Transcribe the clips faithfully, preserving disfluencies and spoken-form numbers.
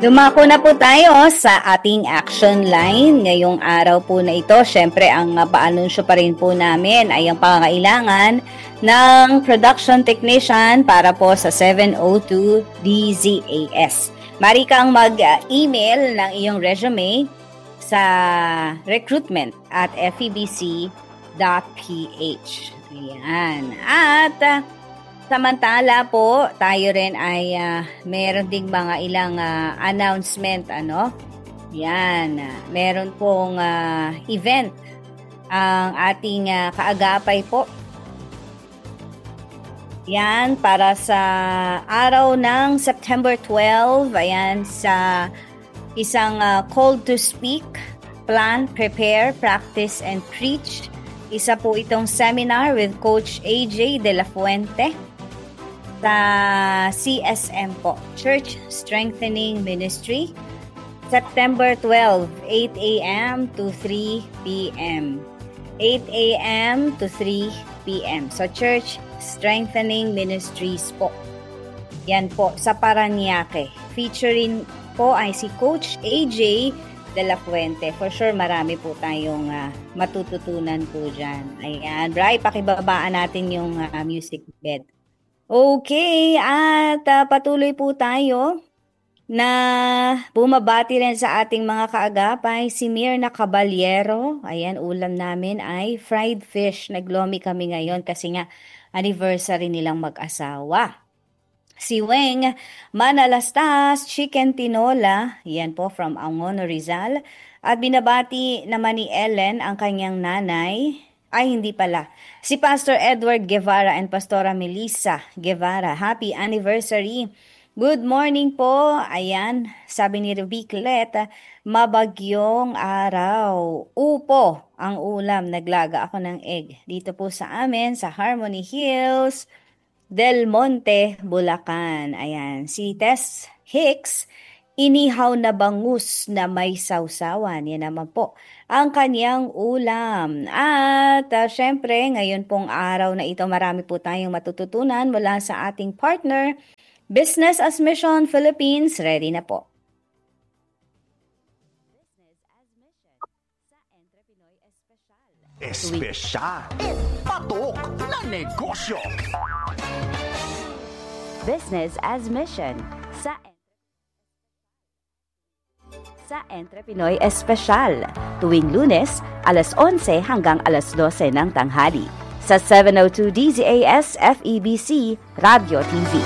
Dumako na po tayo sa ating action line. Ngayong araw po na ito, syempre ang uh, paanunsyo pa rin po namin ay ang pangangailangan ng production technician para po sa seven oh two D Z A S. Mari kang mag-email ng iyong resume sa recruitment at f e b c dot p h. Ayan. At uh, samantala po, tayo rin ay uh, meron ding mga ilang uh, announcement, ano? Yan, uh, meron pong uh, event ang ating uh, kaagapay po. Yan, para sa araw ng September twelfth, ayan, sa isang uh, call to speak, plan, prepare, practice, and preach. Isa po itong seminar with Coach A J De La Fuente sa C S M po, Church Strengthening Ministry, September twelfth, eight a.m. to three p.m. eight a.m. to three p.m. So, Church Strengthening Ministries po. Yan po, sa Parañaque. Featuring po ay si Coach A J De La Fuente. For sure, marami po tayong uh, matututunan po dyan. Ayan. Bri, pakibabaan natin yung uh, music bed. Okay, at uh, patuloy po tayo na bumabati rin sa ating mga kaagapay, si Mirna Caballero. Ayan, ulam namin ay fried fish. Naglomi kami ngayon kasi nga anniversary nilang mag-asawa. Si Weng Manalastas, chicken tinola. Yan po from Angono, Rizal. At binabati naman ni Ellen ang kanyang nanay. Ay, hindi pala. Si Pastor Edward Guevara and Pastora Melissa Guevara. Happy anniversary. Good morning po. Ayan, sabi ni Reviclet, mabagyong araw. Upo ang ulam. Naglaga ako ng egg. Dito po sa amin, sa Harmony Hills, Del Monte, Bulacan. Ayan, si Tess Hicks, inihaw na bangus na may sausawan. Yan naman po ang kanyang ulam. At uh, syempre, ngayon pong araw na ito, marami po tayong matututunan mula sa ating partner, Business as Mission Philippines. Ready na po. Business as Mission sa Entrepinoy Espesyal. Espesyal. Patok na negosyo. Business as Mission sa sa Entrepinoy Espesyal. Tuwing Lunes, alas onse hanggang alas dose ng tanghali. Sa seven oh two D Z A S F E B C Radio T V.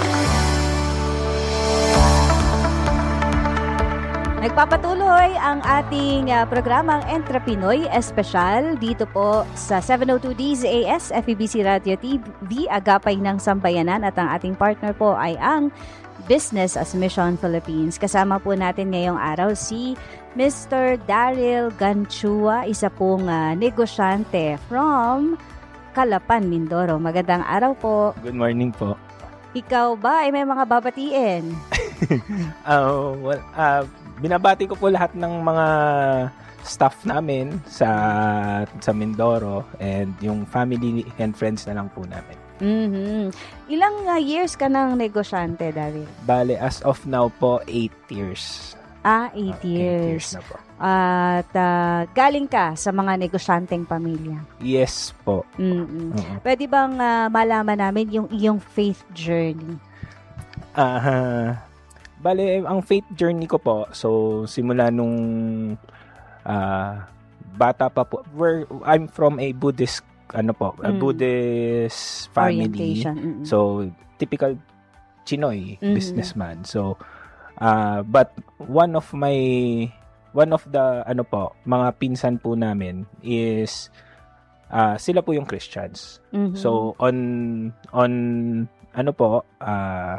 Nagpapatuloy ang ating uh, programang Entrepinoy Espesyal dito po sa seven oh two D Z A S F E B C Radio T V, agapay ng sambayanan, at ang ating partner po ay ang Business as Mission Philippines. Kasama po natin ngayong araw si Mister Daryl Ganchua, isa pong uh, negosyante from Calapan, Mindoro. Magandang araw po. Good morning po. Ikaw ba ay may mga babatiin? uh, well, uh, binabati ko po lahat ng mga staff namin sa sa Mindoro and yung family and friends na lang po namin. Mm-hmm. Ilang uh, years ka ng negosyante, Daryl? Bale, as of now po, eight years. Ah, eight uh, years. eight years na po. At uh, galing ka sa mga negosyanteng pamilya? Yes po. Mm-hmm. Uh-huh. Pwede bang uh, malaman namin yung iyong faith journey? Uh, bale, ang faith journey ko po, so simula nung uh, bata pa po, where I'm from a Buddhist ano po, a mm. Buddhist family. Mm-hmm. So, typical Chinoy mm-hmm. businessman. So, uh, but one of my, one of the, ano po, mga pinsan po namin is, uh, sila po yung Christians. Mm-hmm. So, on, on, ano po, uh,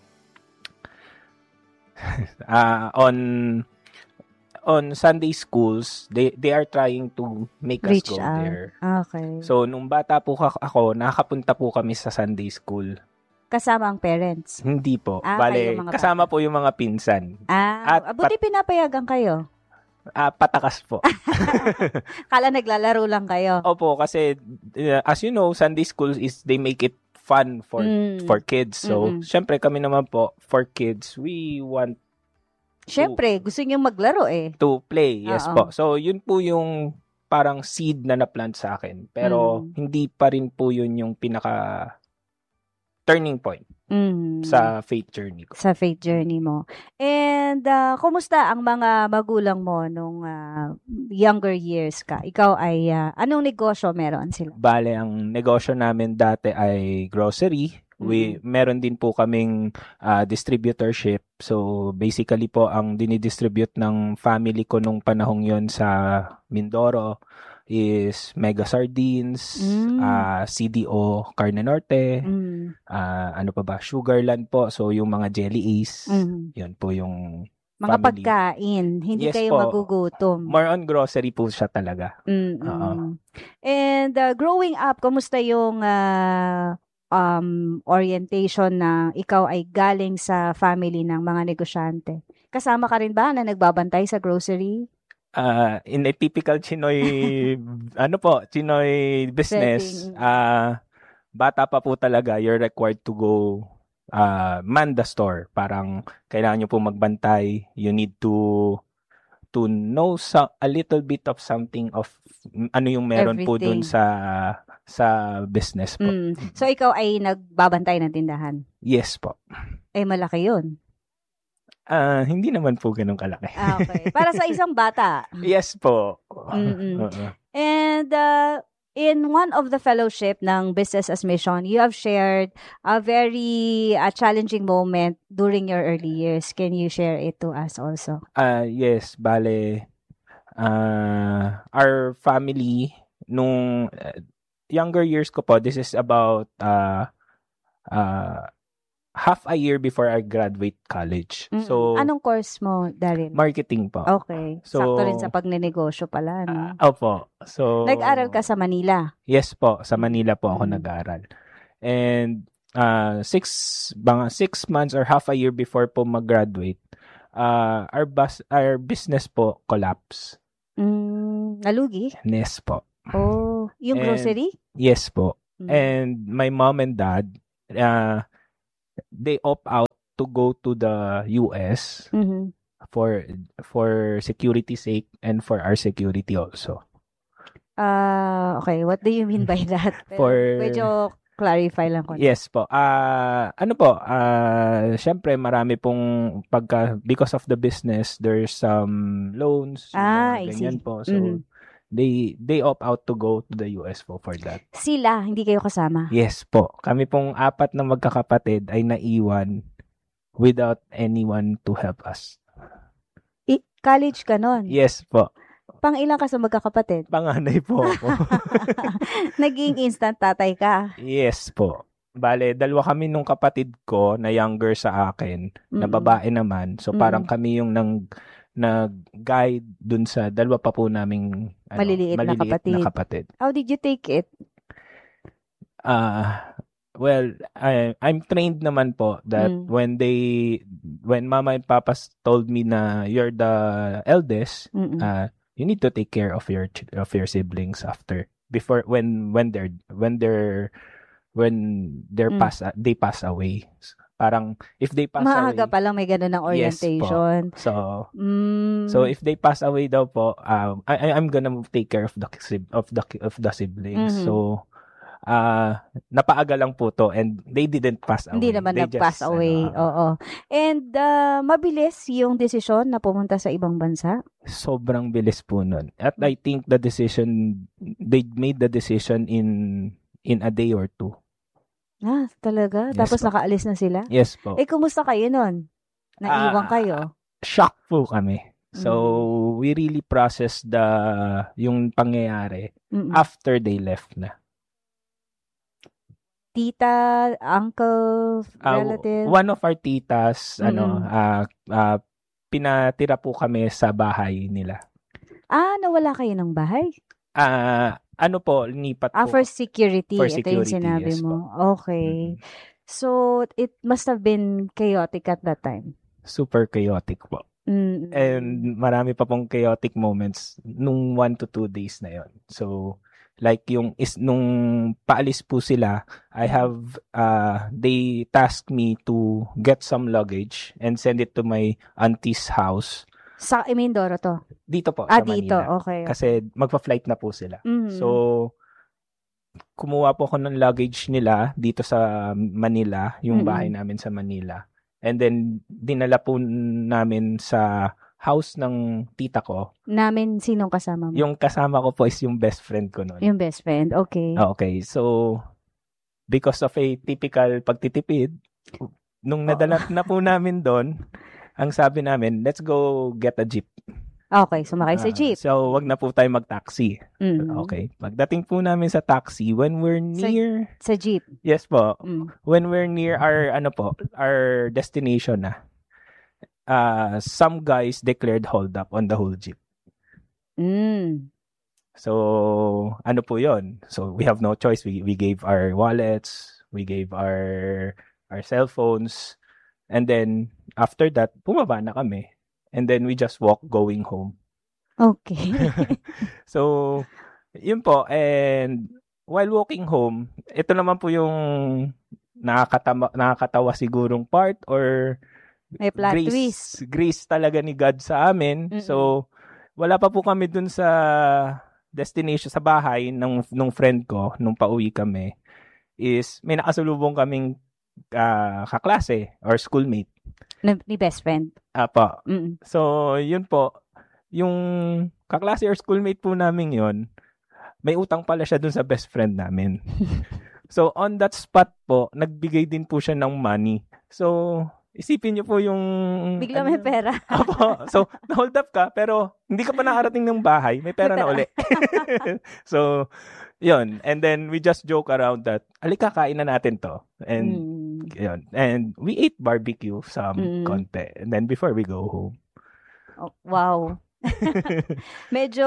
uh, on, on Sunday schools, they they are trying to make Reach us go out. there. Okay. So, nung bata po ako, nakakapunta po kami sa Sunday school. Kasama ang parents? Hindi po. Ah, Bale, kasama bata. Po yung mga pinsan. Ah, At buti pat- pinapayagan kayo? Ah, patakas po. Kala naglalaro lang kayo? Opo, kasi uh, as you know, Sunday schools is, they make it fun for mm. for kids. So, mm-hmm. syempre kami naman po, for kids, we want Siyempre, gusto niyo maglaro eh. To play, yes Oo. po. So, yun po yung parang seed na na-plant sa akin. Pero, Mm. hindi pa rin po yun yung pinaka turning point Mm. sa faith journey ko. Sa faith journey mo. And, uh, kumusta ang mga magulang mo nung uh, younger years ka? Ikaw ay, uh, anong negosyo meron sila? Bale, ang negosyo namin dati ay grocery. We, Mm. meron din po kaming uh, distributorship. So, basically po, ang dinidistribute ng family ko nung panahong yon sa Mindoro is Mega Sardines, Mm. uh, C D O Carne Norte, Mm. uh, ano pa ba, Sugarland po. So, yung mga Jelly Ace, Mm. yun po yung Mga family. pagkain, hindi Yes kayo po. magugutom. More on grocery po siya talaga. Mm-mm. Oo. And uh, growing up, kumusta yung uh, um, orientation na ikaw ay galing sa family ng mga negosyante? Kasama ka rin ba na nagbabantay sa grocery? Uh, in a typical Chinoy, ano po, Chinoy business, Setting. uh, bata pa po talaga, you're required to go uh, man the store. Parang kailangan nyo po magbantay. You need to to know sa, a little bit of something of ano yung meron po dun Everything. sa sa business po. Mm. So, ikaw ay nagbabantay ng tindahan? Yes po. Eh, malaki yun. Ah, hindi naman po ganun kalaki. Ah, okay. Para sa isang bata. Yes po. Mm-mm. Oo. And uh, in one of the fellowship ng Business as Mission, you have shared a very uh, challenging moment during your early years. Can you share it to us also? Ah, yes, bale uh, our family nung uh, younger years ko po, this is about uh, uh, half a year before I graduate college. Mm-mm. So, Anong course mo, Daryl? marketing po. Okay. So, Sakto rin sa pagnenegosyo pala, no? Ah, opo. So, Nag-aral ka sa Manila? Yes po, sa Manila po ako Mm. nag-aral. And uh, six, mga six months or half a year before po mag-graduate, uh, our, bus, our business po collapse. Mm, nalugi? Yes po. Oh, yung And- grocery? Yes po. Mm. And my mom and dad, uh, they opt out to go to the U S Mhm. for for security sake and for our security also. Ah, okay. What do you mean by that? Pero For- medyo clarify lang ko. Yes po. Ah, ano po? Ah, syempre marami pong pagka because of the business, there's some loans, yung Ah, mga I ganyan see. po. So Mhm. they they opt out to go to the U S po for that. Sila, hindi kayo kasama? Yes po. Kami pong apat na magkakapatid ay naiwan without anyone to help us. I- college ka nun? Yes po. Pang ilang ka sa magkakapatid? Panganay po ako. Naging instant tatay ka? Yes po. Bale, dalawa kami nung kapatid ko na younger sa akin, na Mm-mm. babae naman. So parang Mm-mm. kami yung nang nag-guide dun sa dalawa pa po naming ano, Maliliit na kapatid. na kapatid. How did you take it? Ah, well, I, I'm trained naman po that Mm. when they when mama and papa told me na you're the eldest, Mm-mm. uh, you need to take care of your ch- of your siblings after before when when they're when they're when they're Mm. pass they pass away. Parang if they pass Maaga away, pa lang may ganun ng Yes po. orientation. so Mm. so if they pass away daw po, um I I- I'm gonna take care of the sib- of the of the siblings. Mhm. So uh napaaga lang po to and they didn't pass away. Hindi naman They nag-pass just, away. ano, Oo. And uh, mabilis yung desisyon na pumunta sa ibang bansa? sobrang bilis po nun. At I think the decision they made the decision in in a day or two. Ah, talaga? Yes Tapos po. nakaalis na sila? Yes po. Eh, kumusta kayo nun? Naiwan Ah, kayo? Shock po kami. So Mm. we really processed the yung pangyayari Mm-mm. after they left na. Tita, uncle, Ah, relative? one of our titas, ano, Mm-mm. ah ah, pinatira po kami sa bahay nila. Ah, nawala kayo ng bahay? Ah, ano po, lipat Ah, po. for security. For Ito yung security, sinabi yes mo. po. Okay. Mm. So, it must have been chaotic at that time. Super chaotic po. Mm. And marami pa pong chaotic moments nung one to two days na yon. So, Like yung is nung paalis po sila, I have uh they tasked me to get some luggage and send it to my auntie's house. Sa I Mindoro to? Dito po, ah, sa dito. Manila. Okay. Kasi magpa-flight na po sila. Mm. So, kumuha po ako ng luggage nila dito sa Manila, yung Mm-mm. bahay namin sa Manila. And then, dinala po namin sa house ng tita ko. Namin, sinong kasama mo? Yung kasama ko po is yung best friend ko noon. Yung best friend, okay. Okay, so, because of a typical pagtitipid, nung nadala na po namin doon, ang sabi namin, let's go get a jeep. Okay, sumakay sa Ah, jeep. so, wag na po tayo mag-taxi. Mm. Okay. Pagdating po namin sa taxi, when we're near... Sa jeep. Yes po. Mm. When we're near our, ano po, our destination na, uh, some guys declared hold up on the whole jeep. Mm. So, ano po yon? So, we have no choice. We we gave our wallets, we gave our our cell phones, and then, after that, bumaba na kami. And then, we just walk going home. Okay. So, yun po. And, while walking home, ito naman po yung nakakatawa, nakakatawa sigurong part or May plot grace, twist. grace talaga ni God sa amin. Mm-mm. So, wala pa po kami dun sa destination, sa bahay ng nung friend ko, nung pauwi kami, is may nakasalubong kaming uh, kaklase or schoolmate. Ni, ni best friend. Apa. Mm. So, yun po, yung kaklase or schoolmate po namin yun, may utang pala siya dun sa best friend namin. So, on that spot po, nagbigay din po siya ng money. So, isipin niyo po yung... Bigla may ano, pera. Apo. So, na-hold up ka, pero hindi ka pa nakarating ng bahay, may pera na uli. So, yun. And then, we just joke around that, alika, kain na natin to. And, Mm. yun. And we ate barbecue some Mm. konti. And then, before we go home. Oh, wow. Medyo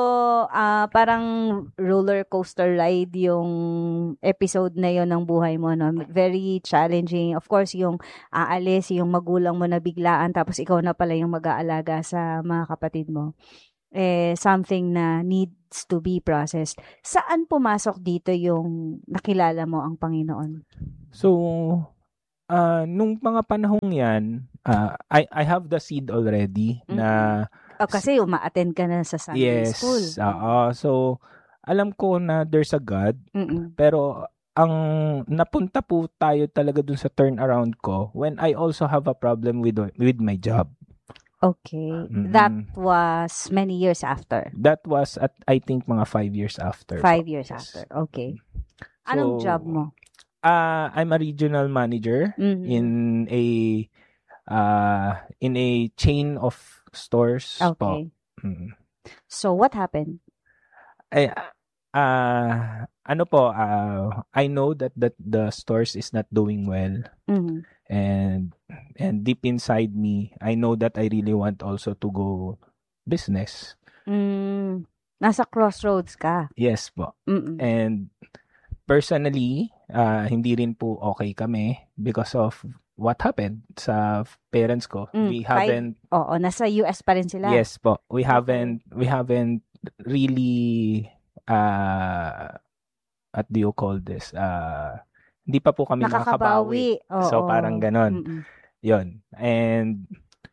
ah parang roller coaster ride yung episode na yon ng buhay mo, no? Very challenging. Of course, yung aalis, yung magulang mo na biglaan, tapos ikaw na pala yung mag-aalaga sa mga kapatid mo. Eh, something na needs to be processed. Saan pumasok dito yung nakilala mo ang Panginoon? So, uh, nung mga panahong yan, uh, I, I have the seed already Mm-hmm. na Oh, kasi uma-attend ka na sa Sunday yes, school. oo. So, alam ko na there's a God, Mm-mm. pero ang napunta po tayo talaga dun sa turnaround ko when I also have a problem with with my job. Okay. Mm-mm. That was many years after. That was at I think mga five years after. Five years Yes. after. Okay. Anong So, job mo? Uh, I'm a regional manager Mhm. in a uh in a chain of stores po. Okay. Mm. So, what happened? Ay, ah, ano po, ah, I know that that the stores is not doing well, Mhm. and and deep inside me, I know that I really want also to go business. Mm, nasa crossroads ka. Yes po. Mm-mm. And personally, ah, hindi rin po okay kami because of what happened sa parents ko. Mm, We five- haven't Oo, nasa U S pa rin sila. Yes po. We haven't we haven't really uh what do you call this? Uh hindi pa po kami nakakabawi. Nakakabawi. Oo. So parang ganon. Mm-mm. 'Yon. And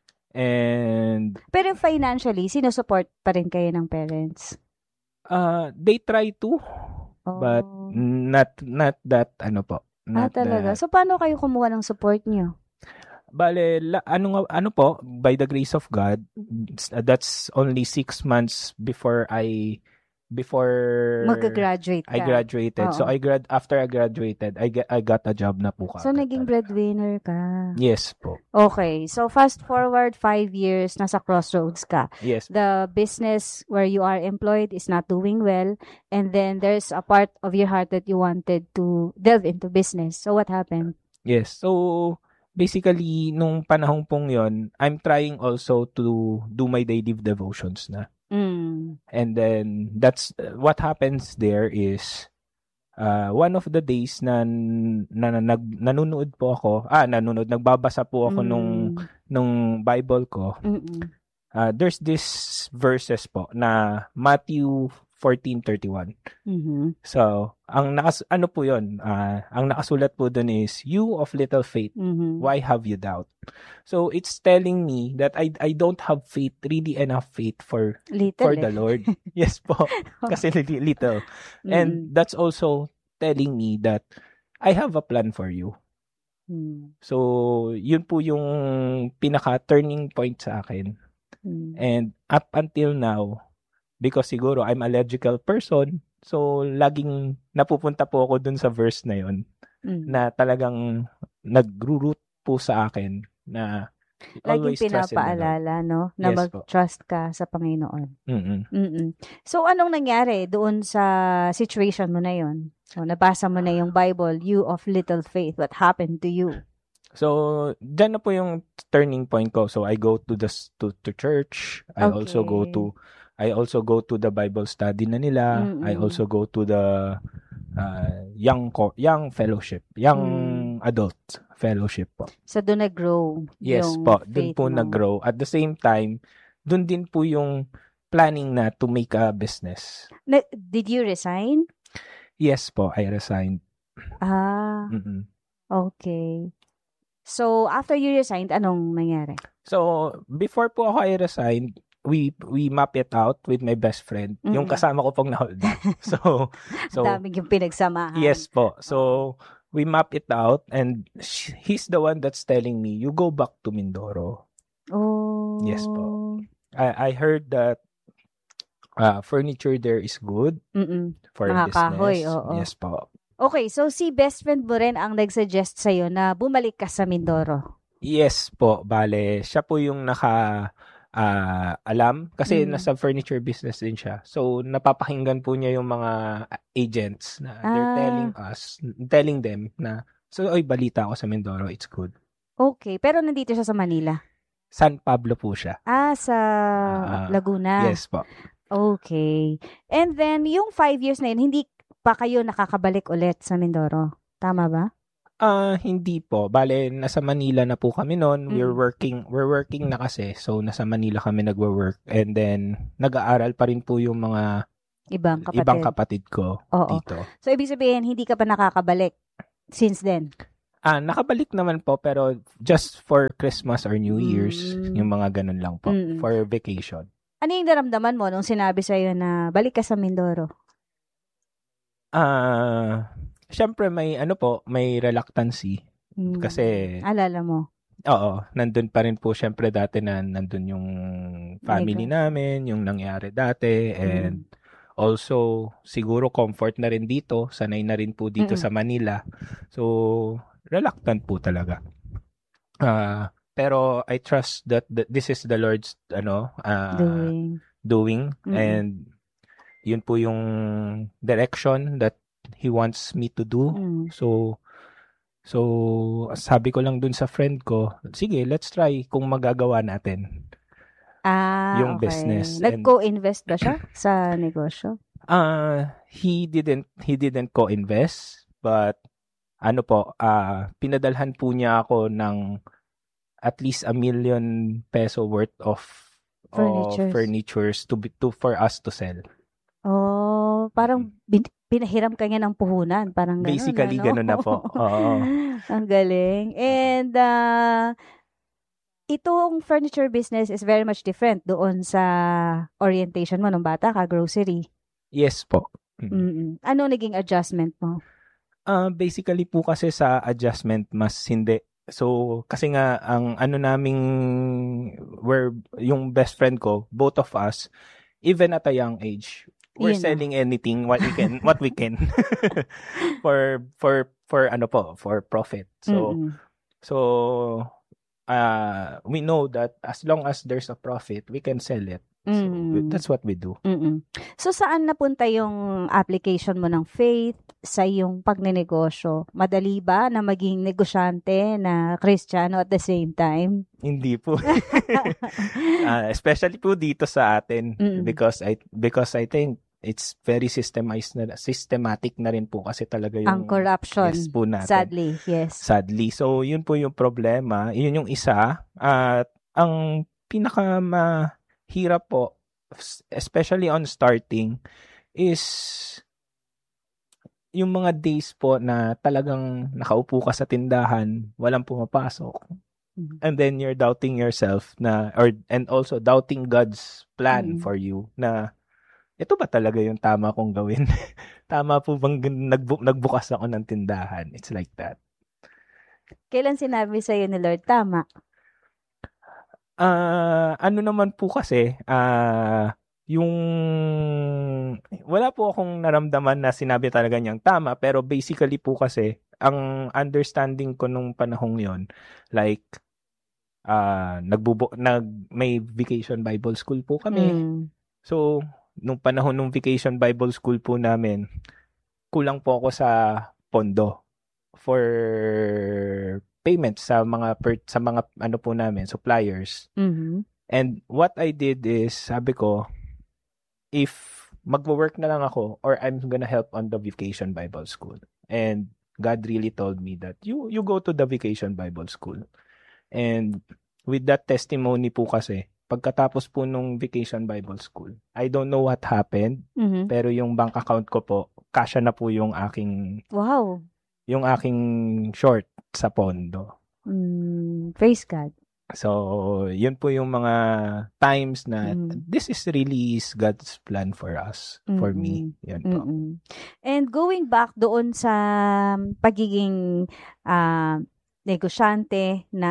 and Pero financially, sinusupport pa rin kayo ng parents? uh they try to Oh. but not not that ano po. Ah, Not talaga? that. So, paano kayo kumuha ng support nyo? Bale, la, ano nga- ano po, by the grace of God, that's only six months before I before Magka-graduate ka. I graduated. So Oo. I grad after I graduated, I get I got a job na po So, kaagad naging talaga. breadwinner ka. Yes po. Okay. So, fast forward five years, nasa crossroads ka. Yes. The business where you are employed is not doing well, and then there's a part of your heart that you wanted to delve into business. So, what happened? Yes. So basically nung panahong pong 'yon, I'm trying also to do my daily devotions na. Mm. And then that's what happens there is uh, one of the days na, na, na nag, nanonood po ako, ah nanonood, nagbabasa po ako Mm. nung nung Bible ko. Mm-mm. Uh, there's this verses po na Matthew fourteen thirty-one. Mhm. So, ang nakas ano po 'yon, ah, ang nakasulat po doon is, "You of little faith, Mhm. why have you doubt?" So, it's telling me that I I don't have faith, really enough faith for Little for eh. the Lord. Yes po, kasi li- little. And Mm. that's also telling me that I have a plan for you. Mm. So, yun po yung pinaka-turning point sa akin. Mm. And up until now, because siguro I'm a logical person, so laging napupunta po ako dun sa verse na yun, Mm. na talagang nag-root po sa akin na Laging always trust in the Lord. pinapaalala, no? Na Yes po. mag-trust ka sa Panginoon. Mm-mm. Mm-mm. So, anong nangyari doon sa situation mo na yon? So, nabasa mo na yung Bible, "You of little faith, what happened to you?" So, dyan na po yung turning point ko. So, I go to the s- to, to church. I also go Okay. to I also go to the Bible study na nila. I Mm-mm. also go to the uh, young co- young fellowship, young Mm. adult fellowship po. So, doon nag-grow Yes yung po, dun faith po mo. nag-grow. At the same time, dun din po yung planning na to make a business. Na- did you resign? Yes po, I resigned. Ah, Mm-mm. okay. So, after you resigned, anong nangyari? So, before po ako I resigned, we we map it out with my best friend. Yung Mm-mm. kasama ko pong na-hold up. So, so Daming yung pinagsamahan. yes po. So, we map it out and sh- he's the one that's telling me, you go back to Mindoro. Oh. Yes po. I I heard that uh, furniture there is good Mm-mm. for Mga business. kahoy, oo. Yes po. Okay, so si best friend mo rin ang nag-suggest sa'yo na bumalik ka sa Mindoro. Yes po. Bale, siya po yung naka ah, alam kasi Mm. nasa furniture business din siya. So, napapakinggan po niya yung mga agents na they're Ah. telling us, telling them na, so, oy, balita ako sa Mindoro, it's good. Okay, pero nandito siya sa Manila. San Pablo po siya. Ah, sa Ah, Laguna. Yes po. Okay. And then, yung five years na yun, hindi pa kayo nakakabalik ulit sa Mindoro. Tama ba? Ah, hindi po. Bale, nasa Manila na po kami noon. We're Mm. working, we're working na kasi. So, nasa Manila kami nagwo-work. And then, nag-aaral pa rin po yung mga Ibang kapatid. ibang kapatid ko Oo. dito. So, ibig sabihin, hindi ka pa nakakabalik since then? Ah, nakabalik naman po, pero just for Christmas or New Year's, Mm. yung mga ganun lang po. Mm. For vacation. Ano yung naramdaman mo nung sinabi sa'yo na balik ka sa Mindoro? Ah, syempre may ano po, may reluctancy. Mm. Kasi, Alala mo? oo, nandun pa rin po syempre dati na nandun yung family Mega. namin, yung nangyari dati, and also, siguro comfort na rin dito, sanay na rin po dito Mm-mm. sa Manila. So, reluctant po talaga. Ah, pero I trust that, that this is the Lord's ano, ah, Doing. doing, Mm-mm. and yun po yung direction that He wants me to do. Mm. So, so sabi ko lang dun sa friend ko, sige, let's try kung magagawa natin Ah, yung okay. business. And Nag-co-invest ba siya sa negosyo? uh, he didn't he didn't co-invest, but ano po, ah pinadalhan po niya ako ng at least a million peso worth of of Furnitures. furnitures to be, to for us to sell. Oh, parang bin- pinahiram ka niya ng puhunan. Parang gano'n, Basically, ano? ganun na po. Oo. Ang galing. And, uh, itong furniture business is very much different doon sa orientation mo nung bata ka, grocery. Yes po. Mm. Mm-mm. Ano naging adjustment mo? Ah, basically po kasi sa adjustment mas hindi. So kasi nga ang ano naming we're yung best friend ko, both of us, even at a young age, we're Yun na. selling anything what we can what we can for for for ano po, for profit. So Mm-mm. so uh we know that as long as there's a profit, we can sell it. So Mm. that's what we do. Mm-mm. So, saan napunta yung application mo ng faith sa iyong pagnenegosyo? Madali ba na maging negosyante na Kristiyano at the same time? Hindi po. Ah, especially po dito sa atin Mm. because I because I think it's very systemized na systematic na rin po kasi talaga yung Ang corruption, yes po natin. sadly, yes. Sadly. So yun po yung problema, yun yung isa at ang pinaka mahirap po especially on starting is yung mga days po na talagang nakaupo ka sa tindahan, walang pumapasok. Mhm. And then you're doubting yourself na or and also doubting God's plan Mhm. for you na ito ba talaga yung tama kong gawin? Tama po bang gan- nagbu- nagbukas ako ng tindahan? It's like that. Kailan sinabi sa'yo ni Lord, tama? Ah, ano naman po kasi, ah, yung wala po akong naramdaman na sinabi talaga niyang tama, pero basically po kasi ang understanding ko nung panahong yon, like ah nagbubo nag may vacation Bible school po kami. Mm. So nung panahon nung vacation Bible school po namin, kulang po ako sa pondo for payment sa mga per, sa mga ano po namin, suppliers. Mhm. And what I did is, sabi ko, if magwo-work na lang ako or I'm gonna help on the vacation Bible school. And God really told me that you you go to the vacation Bible school. And with that testimony po kasi, pagkatapos po nung vacation Bible school, I don't know what happened, Mhm. pero yung bank account ko po, kasya na po yung aking Wow. yung aking short sa pondo. Mm, praise God. So, yun po yung mga times na Mm. this is really is God's plan for us, for me. Mm-mm. Yan po. Mm-mm. And going back doon sa pagiging ah, negosyante na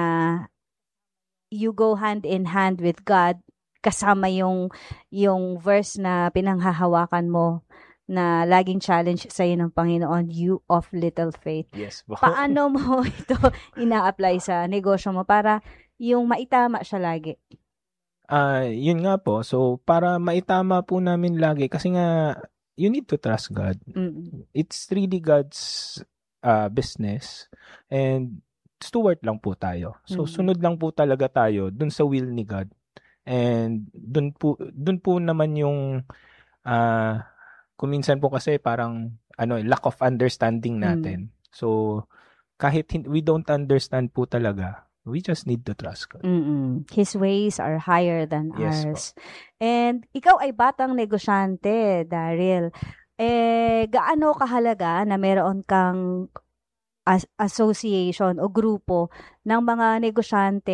you go hand in hand with God, kasama yung yung verse na pinanghahawakan mo na laging challenge sa iyo ng Panginoon, you of little faith. Yes po. Paano mo ito ina-apply sa negosyo mo para yung maitama siya lagi? Ah, yun nga po. So, para maitama po namin lagi, kasi nga, you need to trust God. Mm. It's really God's uh, business. And steward lang po tayo. So, Mm. sunod lang po talaga tayo dun sa will ni God. And dun po, dun po naman yung, uh, kuminsan po kasi parang, ano, lack of understanding natin. Mm. So, kahit hin- we don't understand po talaga, we just need to trust God. Mm-mm. His ways are higher than Yes po. ours. And ikaw ay batang negosyante, Daryl. Eh, gaano kahalaga na meron kang as- association o grupo ng mga negosyante